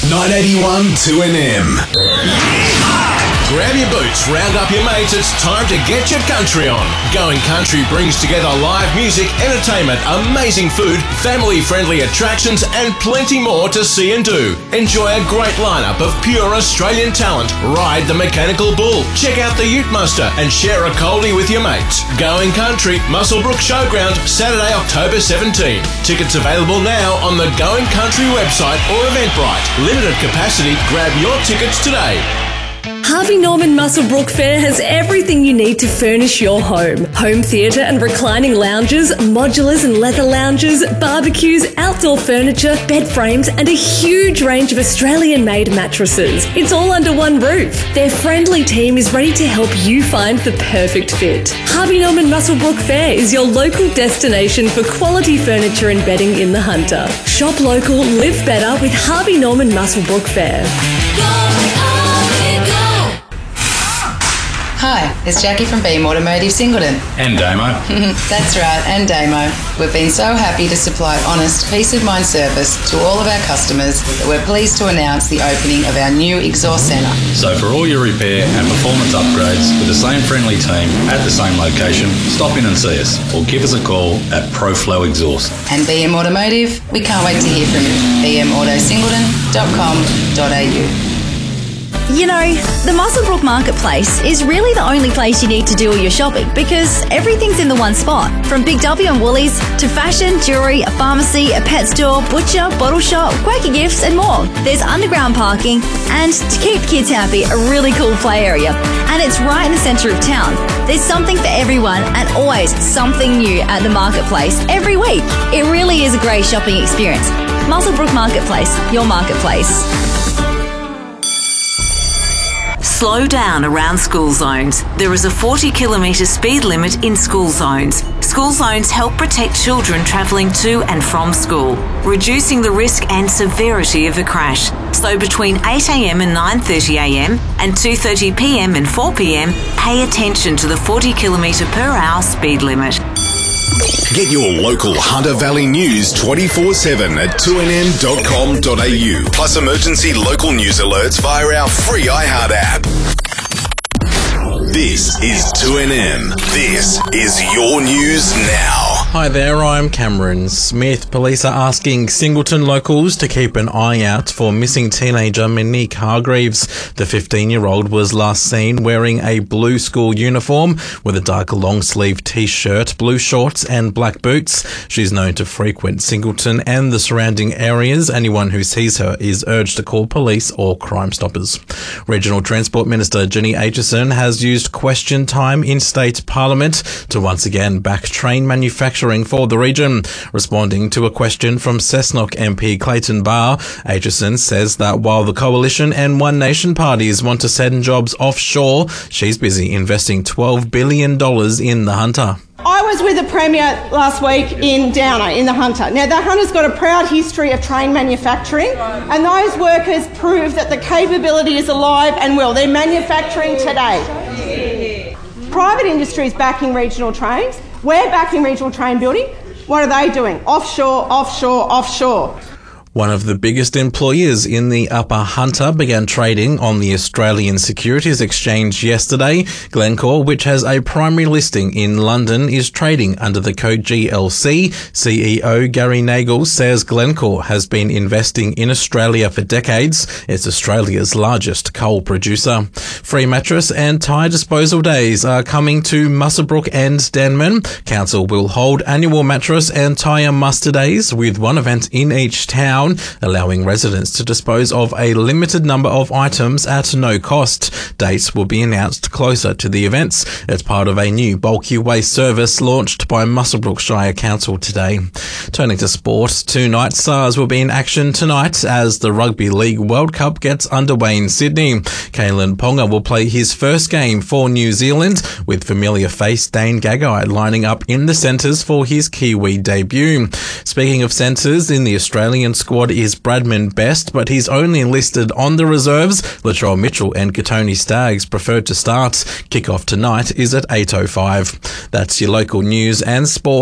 981 2NM. Grab your boots, round up your mates, it's time to get your country on. Going Country brings together live music, entertainment, amazing food, family-friendly attractions and plenty more to see and do. Enjoy a great lineup of pure Australian talent. Ride the Mechanical Bull, check out the Ute Muster and share a coldie with your mates. Going Country, Muswellbrook Showground, Saturday, October 17. Tickets available now on the Going Country website or Eventbrite. Limited capacity, grab your tickets today. Harvey Norman Muswellbrook Fair has everything you need to furnish your home. Home theatre and reclining lounges, modulars and leather lounges, barbecues, outdoor furniture, bed frames and a huge range of Australian-made mattresses. It's all under one roof. Their friendly team is ready to help you find the perfect fit. Harvey Norman Muswellbrook Fair is your local destination for quality furniture and bedding in the Hunter. Shop local, live better with Harvey Norman Muswellbrook Fair. Hi, it's Jackie from Beam Automotive Singleton. And Damo. That's right, and Damo. We've been so happy to supply honest, peace of mind service to all of our customers that we're pleased to announce the opening of our new exhaust centre. So for all your repair and performance upgrades with the same friendly team at the same location, stop in and see us or give us a call at ProFlow Exhaust. And BM Automotive, we can't wait to hear from you. bmautosingleton.com.au. You know, the Muswellbrook Marketplace is really the only place you need to do all your shopping because everything's in the one spot. From Big W and Woolies to fashion, jewellery, a pharmacy, a pet store, butcher, bottle shop, Quaker Gifts and more. There's underground parking and, to keep kids happy, a really cool play area. And it's right in the centre of town. There's something for everyone and always something new at the Marketplace every week. It really is a great shopping experience. Muswellbrook Marketplace, your marketplace. Slow down around school zones. There is a 40-kilometre speed limit in school zones. School zones help protect children travelling to and from school, reducing the risk and severity of a crash. So between 8 a.m. and 9:30 a.m. and 2:30 p.m. and 4 p.m, pay attention to the 40-kilometre per hour speed limit. Get your local Hunter Valley news 24/7 at 2nm.com.au. Plus emergency local news alerts via our free iHeart app. This is 2NM. This is your news now. Hi there, I'm Cameron Smith. Police are asking Singleton locals to keep an eye out for missing teenager Monique Hargreaves. The 15-year-old was last seen wearing a blue school uniform with a dark long-sleeve t-shirt, blue shorts and black boots. She's known to frequent Singleton and the surrounding areas. Anyone who sees her is urged to call police or Crime Stoppers. Regional Transport Minister Jenny Aitchison has used question time in State Parliament to once again back train manufacturing for the region. Responding to a question from Cessnock MP Clayton Barr, Aitchison says that while the Coalition and One Nation parties want to send jobs offshore, she's busy investing $12 billion in the Hunter. I was with the Premier last week in Downer, in the Hunter. Now, the Hunter's got a proud history of train manufacturing, and those workers prove that the capability is alive and well. They're manufacturing today. Private industry is backing regional trains. We're backing regional train building. What are they doing? Offshore, offshore, offshore. One of the biggest employers in the Upper Hunter began trading on the Australian Securities Exchange yesterday. Glencore, which has a primary listing in London, is trading under the code GLC. CEO Gary Nagle says Glencore has been investing in Australia for decades. It's Australia's largest coal producer. Free mattress and tyre disposal days are coming to Muswellbrook and Denman. Council will hold annual mattress and tyre muster days with one event in each town, allowing residents to dispose of a limited number of items at no cost. Dates will be announced closer to the events. It's part of a new bulky waste service launched by Muswellbrook Shire Council today. Turning to sport, two Night Stars will be in action tonight as the Rugby League World Cup gets underway in Sydney. Kalen Ponga will play his first game for New Zealand, with familiar face Dane Gagai lining up in the centres for his Kiwi debut. Speaking of centres, in the Australian squad is Bradman Best, but he's only enlisted on the reserves. Latrell Mitchell and Katoni Staggs preferred to start. Kickoff tonight is at 8:05. That's your local news and sport.